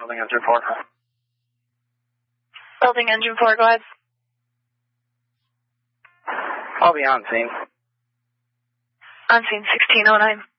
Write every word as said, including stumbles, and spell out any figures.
Building engine four. Building engine four, go ahead. I'll be on scene. On scene sixteen oh nine.